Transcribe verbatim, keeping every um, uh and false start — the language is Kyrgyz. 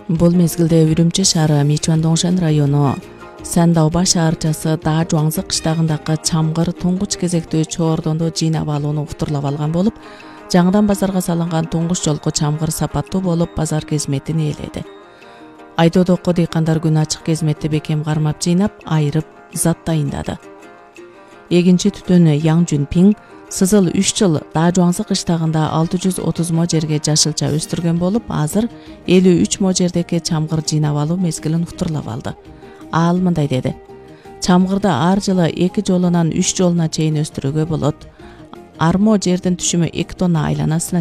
Бул мезгилде Үрүмчү шаары Мичуан Доңшен району Сандауба шаарчасы Даа Жуаңзы кыштагындагы чамгыр туңгуч кезектүү чоордонду жыйнап алууну уктурлап алган болуп, жаңыдан базарга салынган туңгуч жолку чамгыр сапаттуу болуп базар кезметин ээледи. Айдоодокко дыйкандар күн ачык кезметти бекем кармап жыйнап, айырып, зат дайындады. Эгинчи түтүн Яң Жүнпиң Сызыл үч жыл Даа Жуаңзы кыштагында алты жүз отуз мо жерге жашылча өстүргөн болуп, азыр элүү үч мо жердеги чамгыр жыйнап алуу мезгилин уктурлап алды. Ал мындай деди: чамгырды ар жылы эки жолунан үч жолуна чейин өстүрүүгө болот. Армо жердин түшүмү эки тонна айланасына